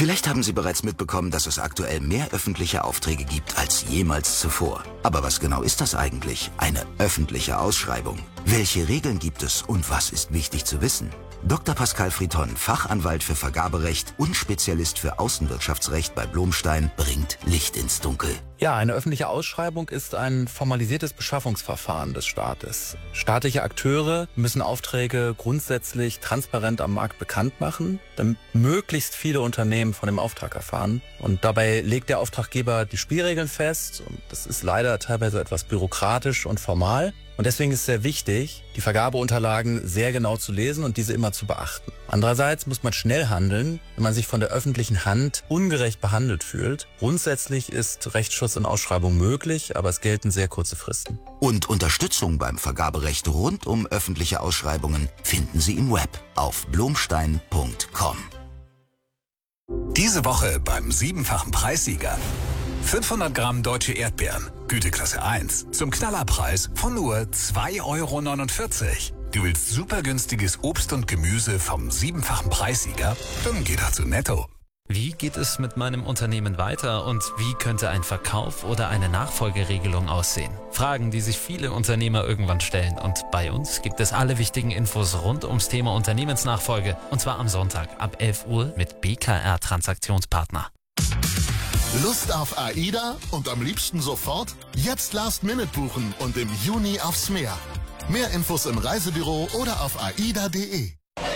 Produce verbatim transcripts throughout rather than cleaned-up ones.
Vielleicht haben Sie bereits mitbekommen, dass es aktuell mehr öffentliche Aufträge gibt als jemals zuvor. Aber was genau ist das eigentlich? Eine öffentliche Ausschreibung. Welche Regeln gibt es und was ist wichtig zu wissen? Doktor Pascal Friton, Fachanwalt für Vergaberecht und Spezialist für Außenwirtschaftsrecht bei Blomstein, bringt Licht ins Dunkel. Ja, eine öffentliche Ausschreibung ist ein formalisiertes Beschaffungsverfahren des Staates. Staatliche Akteure müssen Aufträge grundsätzlich transparent am Markt bekannt machen, damit möglichst viele Unternehmen von dem Auftrag erfahren. Und dabei legt der Auftraggeber die Spielregeln fest. Und das ist leider teilweise etwas bürokratisch und formal. Und deswegen ist es sehr wichtig, die Vergabeunterlagen sehr genau zu lesen und diese immer zu beachten. Andererseits muss man schnell handeln, wenn man sich von der öffentlichen Hand ungerecht behandelt fühlt. Grundsätzlich ist Rechtsschutz in Ausschreibungen möglich, aber es gelten sehr kurze Fristen. Und Unterstützung beim Vergaberecht rund um öffentliche Ausschreibungen finden Sie im Web auf blomstein punkt com. Diese Woche beim siebenfachen Preissieger. fünfhundert Gramm deutsche Erdbeeren, Güteklasse eins, zum Knallerpreis von nur zwei Euro neunundvierzig. Du willst super günstiges Obst und Gemüse vom siebenfachen Preissieger? Dann geh doch zu Netto. Wie geht es mit meinem Unternehmen weiter und wie könnte ein Verkauf oder eine Nachfolgeregelung aussehen? Fragen, die sich viele Unternehmer irgendwann stellen. Und bei uns gibt es alle wichtigen Infos rund ums Thema Unternehmensnachfolge. Und zwar am Sonntag ab elf Uhr mit B K R Transaktionspartner. Lust auf AIDA und am liebsten sofort? Jetzt Last Minute buchen und im Juni aufs Meer. Mehr Infos im Reisebüro oder auf aida punkt de.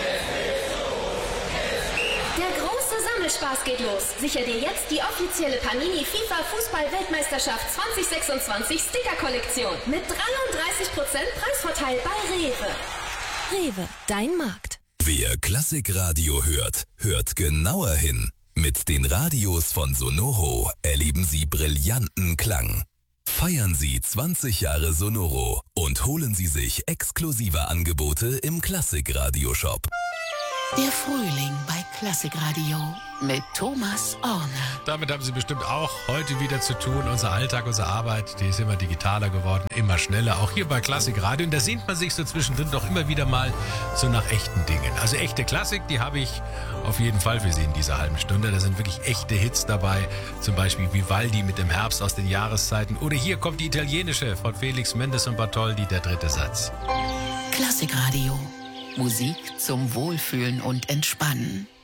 Der große Sammelspaß geht los. Sicher dir jetzt die offizielle Panini FIFA Fußball-Weltmeisterschaft zwanzig sechsundzwanzig Sticker-Kollektion mit dreiunddreißig Prozent Preisvorteil bei Rewe. Rewe, dein Markt. Wer Klassikradio hört, hört genauer hin. Mit den Radios von Sonoro erleben Sie brillanten Klang. Feiern Sie zwanzig Jahre Sonoro und holen Sie sich exklusive Angebote im Klassikradio-Shop. Der Frühling bei Klassikradio mit Thomas Orner. Damit haben Sie bestimmt auch heute wieder zu tun. Unser Alltag, unsere Arbeit, die ist immer digitaler geworden, immer schneller. Auch hier bei Klassikradio. Und da sehnt man sich so zwischendrin doch immer wieder mal so nach echten Dingen. Also echte Klassik, die habe ich auf jeden Fall für Sie in dieser halben Stunde. Da sind wirklich echte Hits dabei. Zum Beispiel Vivaldi mit dem Herbst aus den Jahreszeiten. Oder hier kommt die italienische von Felix Mendes und Bartholdy, der dritte Satz. Klassikradio. Musik zum Wohlfühlen und Entspannen.